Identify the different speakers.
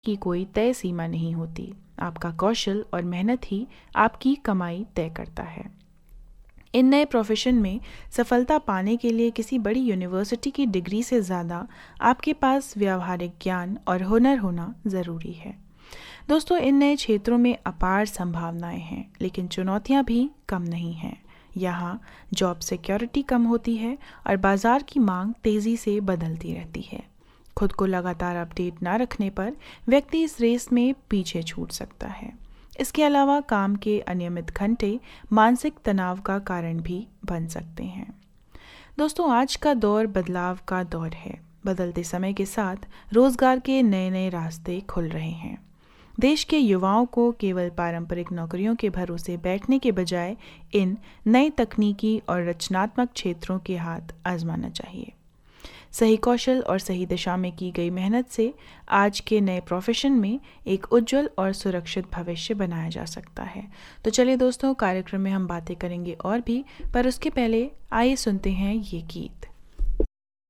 Speaker 1: की कोई तय सीमा नहीं होती। आपका कौशल और मेहनत ही आपकी कमाई तय करता है। इन नए प्रोफेशन में सफलता पाने के लिए किसी बड़ी यूनिवर्सिटी की डिग्री से ज़्यादा आपके पास व्यावहारिक ज्ञान और हुनर होना ज़रूरी है। दोस्तों, इन नए क्षेत्रों में अपार संभावनाएं हैं, लेकिन चुनौतियां भी कम नहीं हैं। यहाँ जॉब सिक्योरिटी कम होती है और बाजार की मांग तेज़ी से बदलती रहती है। खुद को लगातार अपडेट ना रखने पर व्यक्ति इस रेस में पीछे छूट सकता है। इसके अलावा काम के अनियमित घंटे मानसिक तनाव का कारण भी बन सकते हैं। दोस्तों, आज का दौर बदलाव का दौर है। बदलते समय के साथ रोजगार के नए नए रास्ते खुल रहे हैं। देश के युवाओं को केवल पारंपरिक नौकरियों के भरोसे बैठने के बजाय इन नई तकनीकी और रचनात्मक क्षेत्रों के हाथ आजमाना चाहिए। सही कौशल और सही दिशा में की गई मेहनत से आज के नए प्रोफेशन में एक उज्जवल और सुरक्षित भविष्य बनाया जा सकता है। तो चलिए दोस्तों, कार्यक्रम में हम बातें करेंगे और भी, पर उसके पहले आइए सुनते हैं ये गीत।